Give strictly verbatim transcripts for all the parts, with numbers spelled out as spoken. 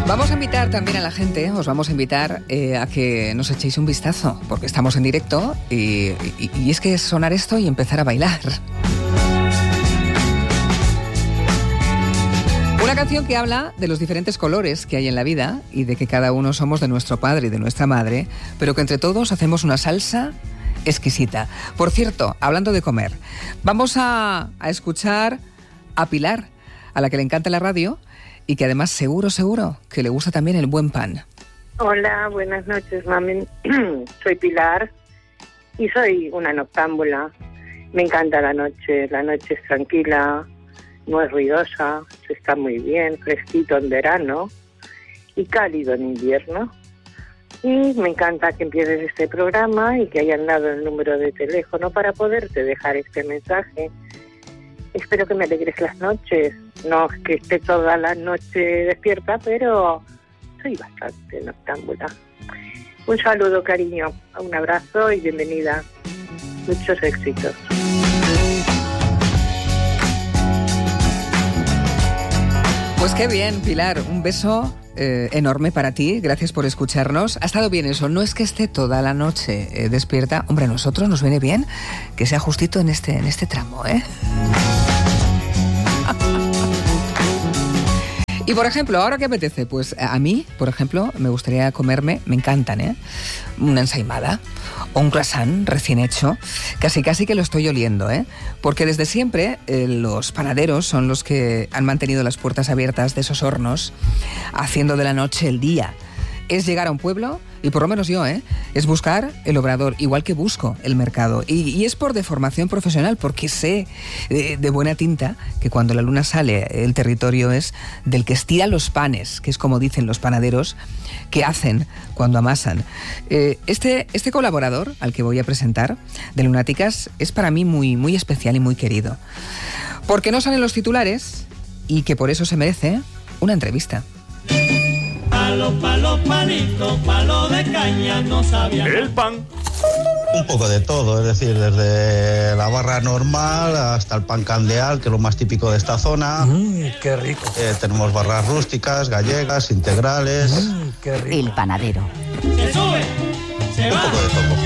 Vamos a invitar también a la gente, os vamos a invitar eh, a que nos echéis un vistazo, porque estamos en directo y, y, y es que es sonar esto y empezar a bailar. Una canción que habla de los diferentes colores que hay en la vida y de que cada uno somos de nuestro padre y de nuestra madre, pero que entre todos hacemos una salsa exquisita. Por cierto, hablando de comer, vamos a, a escuchar a Pilar, a la que le encanta la radio y que además seguro, seguro que le gusta también el buen pan. Hola, buenas noches, mami. Soy Pilar y soy una noctámbula. Me encanta la noche, la noche es tranquila, no es ruidosa, se está muy bien, fresquito en verano y cálido en invierno. Y me encanta que empieces este programa y que hayan dado el número de teléfono para poderte dejar este mensaje. Espero que me alegres las noches. No es que esté toda la noche despierta, pero soy bastante noctámbula. Un saludo, cariño, un abrazo y bienvenida. Muchos éxitos. Pues qué bien, Pilar. Un beso eh, enorme para ti. Gracias por escucharnos. Ha estado bien eso. No es que esté toda la noche eh, despierta. Hombre, a nosotros nos viene bien que sea justito en este, en este tramo, ¿eh? Y por ejemplo, ¿ahora qué apetece? Pues a mí, por ejemplo, me gustaría comerme, me encantan, ¿eh? Una ensaimada o un croissant recién hecho. Casi casi que lo estoy oliendo, ¿eh? Porque desde siempre eh, los panaderos son los que han mantenido las puertas abiertas de esos hornos, haciendo de la noche el día. Es llegar a un pueblo, y por lo menos yo, ¿eh? es buscar el obrador, igual que busco el mercado. Y, y es por deformación profesional, porque sé eh, de buena tinta que cuando la luna sale, el territorio es del que estira los panes, que es como dicen los panaderos, que hacen cuando amasan. Eh, este, este colaborador al que voy a presentar, de Lunáticas, es para mí muy, muy especial y muy querido. Porque no salen los titulares y que por eso se merece una entrevista. Palo, palo, palito, palo de caña, no sabía. El pan. Un poco de todo, es decir, desde la barra normal hasta el pan candeal, que es lo más típico de esta zona. Mmm, qué rico. Eh, tenemos barras rústicas, gallegas, integrales. Mmm, qué rico. El panadero. Se sube, se Un va. poco de todo.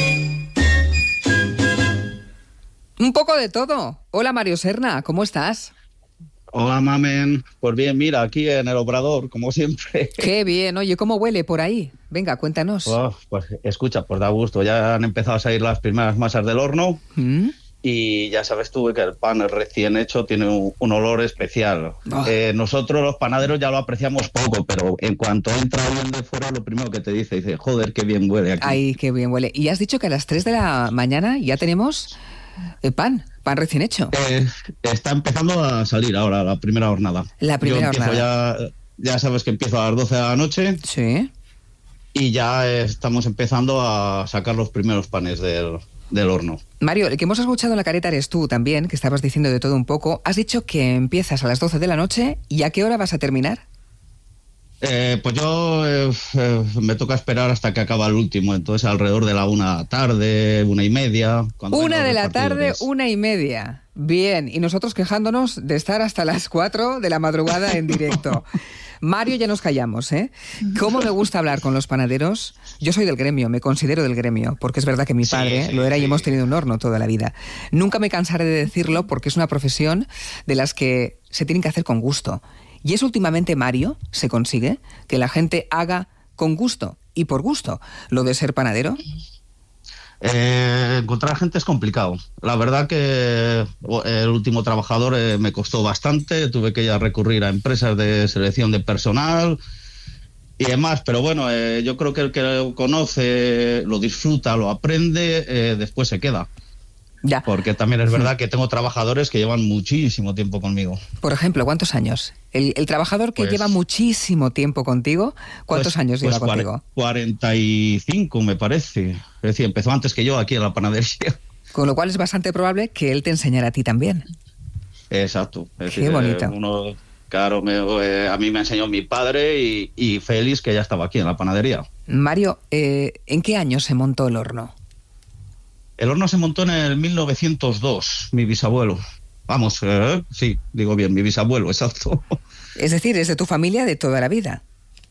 Un poco de todo. Hola, Mario Serna, ¿cómo estás? Hola, mamen. Pues bien, mira, aquí en el obrador, como siempre. Qué bien. Oye, ¿cómo huele por ahí? Venga, cuéntanos. Oh, pues escucha, pues da gusto. Ya han empezado a salir las primeras masas del horno. ¿Mm? Y ya sabes tú que el pan recién hecho tiene un, un olor especial. Oh. Eh, nosotros los panaderos ya lo apreciamos poco, pero en cuanto entra alguien de fuera, lo primero que te dice, dice, joder, qué bien huele aquí. Ay, qué bien huele. Y has dicho que a las tres de la mañana ya tenemos eh, pan, pan recién hecho. Eh, está empezando a salir ahora la primera hornada. La primera Yo empiezo hornada. Ya, ya sabes que empiezo a las doce de la noche Sí. y ya estamos empezando a sacar los primeros panes del, del horno. Mario, el que hemos escuchado en la careta eres tú también, que estabas diciendo de todo un poco. Has dicho que empiezas a las doce de la noche y ¿a qué hora vas a terminar? Eh, pues yo eh, eh, me toca esperar hasta que acaba el último, entonces alrededor de la una de la tarde, una y media. Una de la tarde, una y media. Bien, y nosotros quejándonos de estar hasta las cuatro de la madrugada en directo. Mario, ya nos callamos, ¿eh? ¿Cómo me gusta hablar con los panaderos? Yo soy del gremio, me considero del gremio, porque es verdad que mi padre sí, sí, lo era sí. y hemos tenido un horno toda la vida. Nunca me cansaré de decirlo porque es una profesión de las que se tienen que hacer con gusto. Y es últimamente, Mario, se consigue que la gente haga con gusto y por gusto lo de ser panadero. Eh, encontrar gente es complicado. La verdad que el último trabajador eh, me costó bastante, tuve que ya recurrir a empresas de selección de personal y demás, pero bueno, eh, yo creo que el que lo conoce, lo disfruta, lo aprende, eh, después se queda. Ya. Porque también es verdad que tengo trabajadores que llevan muchísimo tiempo conmigo. Por ejemplo, ¿cuántos años? El, el trabajador que Pues, lleva muchísimo tiempo contigo, ¿cuántos pues, años lleva pues contigo? cuarenta y cinco me parece. Es decir, empezó antes que yo aquí en la panadería. Con lo cual es bastante probable que él te enseñara a ti también. Exacto. Es Qué decir, bonito. eh, uno, claro, me, eh, a mí me enseñó mi padre y, y Félix, que ya estaba aquí en la panadería. Mario, eh, ¿en qué año se montó el horno? El horno se montó en el mil novecientos dos, mi bisabuelo. Vamos, eh, sí, digo bien, mi bisabuelo, exacto. Es decir, es de tu familia de toda la vida.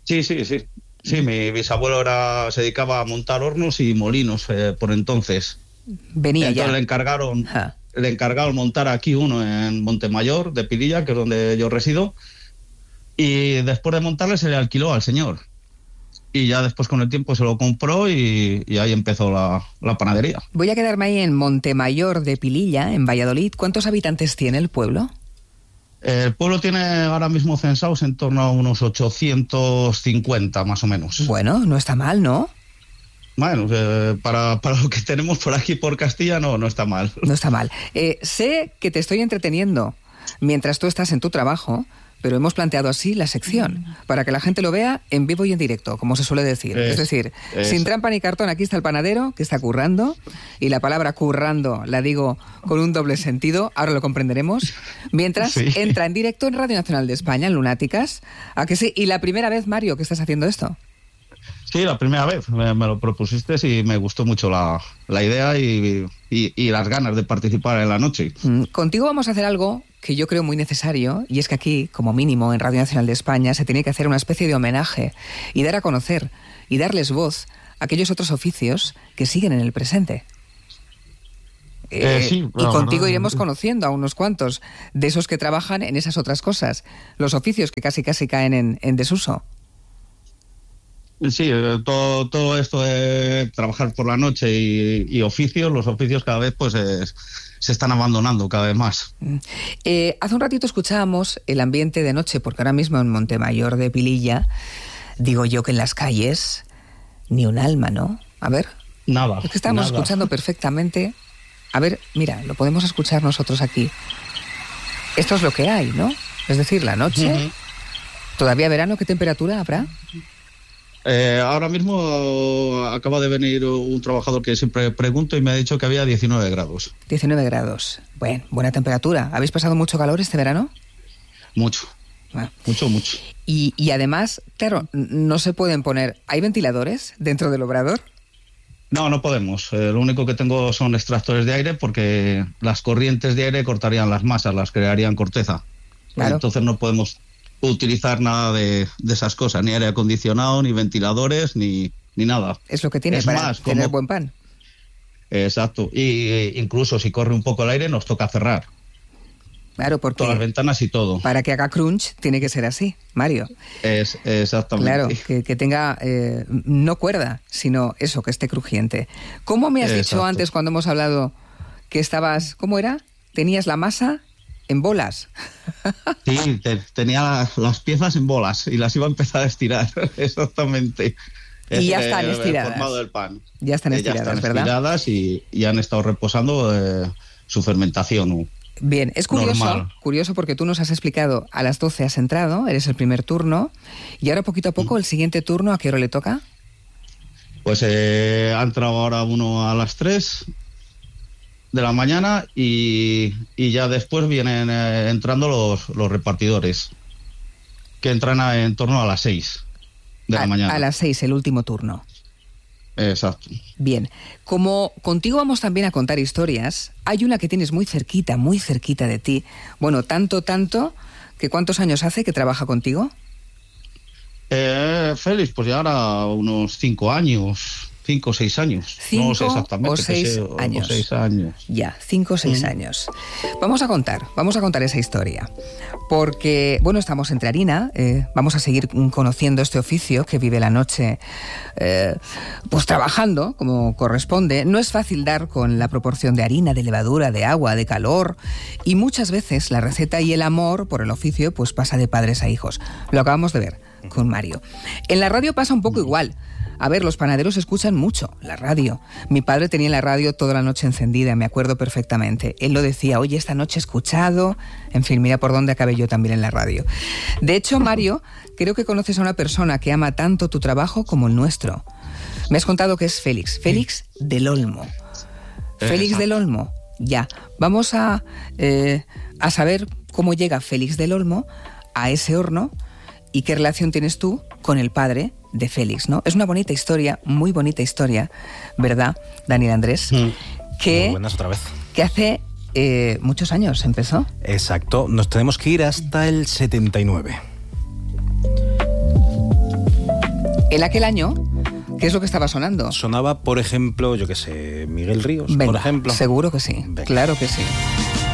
Sí, sí, sí. Sí, mi bisabuelo era, se dedicaba a montar hornos y molinos eh, por entonces. Venía entonces ya. le encargaron, Ja. le encargaron montar aquí uno en Montemayor de Pililla, que es donde yo resido, y después de montarle se le alquiló al señor. Y ya después con el tiempo se lo compró y, y ahí empezó la, la panadería. Voy a quedarme ahí en Montemayor de Pililla, en Valladolid. ¿Cuántos habitantes tiene el pueblo? El pueblo tiene ahora mismo censados en torno a unos ochocientos cincuenta, más o menos. Bueno, no está mal, ¿no? Bueno, eh, para, para lo que tenemos por aquí, por Castilla, no, no está mal. No está mal. Eh, sé que te estoy entreteniendo mientras tú estás en tu trabajo, pero hemos planteado así la sección, para que la gente lo vea en vivo y en directo, como se suele decir. Eh, es decir, eso. sin trampa ni cartón, aquí está el panadero, que está currando, y la palabra currando la digo con un doble sentido, ahora lo comprenderemos, mientras Sí. entra en directo en Radio Nacional de España, en Lunáticas. ¿A que sí? Y la primera vez, Mario, que estás haciendo esto. Sí, la primera vez me, me lo propusiste y me gustó mucho la, la idea y, y, y las ganas de participar en la noche. Mm, Contigo vamos a hacer algo que yo creo muy necesario, y es que aquí, como mínimo, en Radio Nacional de España, se tiene que hacer una especie de homenaje y dar a conocer y darles voz a aquellos otros oficios que siguen en el presente. Eh, Eh, sí, y la contigo verdad, iremos sí. conociendo a unos cuantos de esos que trabajan en esas otras cosas, los oficios que casi casi caen en, en desuso. Sí, eh, todo, todo esto de trabajar por la noche y, y oficios, los oficios cada vez pues es- se están abandonando cada vez más. Eh, hace un ratito escuchábamos el ambiente de noche, porque ahora mismo en Montemayor de Pililla, digo yo que en las calles ni un alma, ¿no? A ver, Nada. es que estamos nada. escuchando perfectamente. A ver, mira, lo podemos escuchar nosotros aquí. Esto es lo que hay, ¿no? Es decir, la noche, Ujú. todavía verano, ¿qué temperatura habrá? Eh, ahora mismo acaba de venir un trabajador que siempre pregunto y me ha dicho que había diecinueve grados. diecinueve grados. Bueno, buena temperatura. ¿Habéis pasado mucho calor este verano? Mucho, Bueno. mucho, mucho. Y, y además, claro, n- no se pueden poner... ¿Hay ventiladores dentro del obrador? No, no podemos. Eh, lo único que tengo son extractores de aire porque las corrientes de aire cortarían las masas, las crearían corteza. Claro. Entonces no podemos utilizar nada de, de esas cosas, ni aire acondicionado, ni ventiladores, ni, ni nada. Es lo que tiene Es para más, tener como- buen pan. Exacto. Y eh, incluso si corre un poco el aire nos toca cerrar Claro, porque todas las ventanas y todo. para que haga crunch tiene que ser así, Mario. Es exactamente. Claro, que, que tenga eh, no cuerda, sino eso, que esté crujiente. ¿Cómo me has dicho Exacto. antes cuando hemos hablado que estabas, ¿cómo era? Tenías la masa en bolas. Sí, te- tenía las piezas en bolas y las iba a empezar a estirar. Exactamente. Y ya Es, están eh, estiradas. El formado del pan. Ya están Eh, estiradas, ya están ¿verdad? estiradas y, y han estado reposando eh, su fermentación. ¿no? Bien, es curioso, Normal. curioso porque tú nos has explicado, a las doce has entrado, eres el primer turno, y ahora poquito a poco el siguiente turno, ¿a qué hora le toca? Pues eh, ha entrado ahora uno a las tres de la mañana y, y ya después vienen eh, entrando los, los repartidores, que entran a- en torno a las seis de la a, mañana. a las seis, el último turno. Exacto. Bien, como contigo vamos también a contar historias, hay una que tienes muy cerquita, muy cerquita de ti. Bueno, tanto, tanto, que ¿cuántos años hace que trabaja contigo? Eh, Félix, pues ya ahora unos cinco años, cinco o seis años. Cinco no sé exactamente. o que seis sé, o- años. O seis años. Ya, cinco o seis Mm. años. Vamos a contar, vamos a contar esa historia. Porque, bueno, estamos entre harina, eh, vamos a seguir conociendo este oficio que vive la noche, eh, pues trabajando como corresponde. No es fácil dar con la proporción de harina, de levadura, de agua, de calor. Y muchas veces la receta y el amor por el oficio pues pasa de padres a hijos. Lo acabamos de ver con Mario. En la radio pasa un poco igual. A ver, los panaderos escuchan mucho la radio. Mi padre tenía la radio toda la noche encendida, me acuerdo perfectamente. Él lo decía, oye, esta noche he escuchado... En fin, mira por dónde acabé yo también en la radio. De hecho, Mario, creo que conoces a una persona que ama tanto tu trabajo como el nuestro. Me has contado que es Félix, Félix del Olmo. Félix Exacto. del Olmo, ya. Vamos a, eh, a saber cómo llega Félix del Olmo a ese horno y qué relación tienes tú con el padre de Félix, ¿no? Es una bonita historia, muy bonita historia, ¿verdad, Daniel Andrés? Mm. Muy Que, buenas otra vez. que hace eh, muchos años empezó. Exacto, nos tenemos que ir hasta el setenta y nueve. En aquel año, ¿qué es lo que estaba sonando? Sonaba, por ejemplo, yo qué sé, Miguel Ríos, Venga, por ejemplo. Seguro que sí, Venga. claro que sí.